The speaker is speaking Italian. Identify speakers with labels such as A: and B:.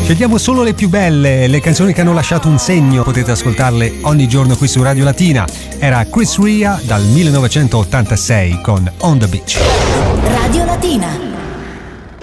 A: Scegliamo solo le più belle, le canzoni che hanno lasciato un segno, potete ascoltarle ogni giorno qui su Radio Latina. Era Chris Ria dal 1986 con On the Beach.
B: Radio Latina.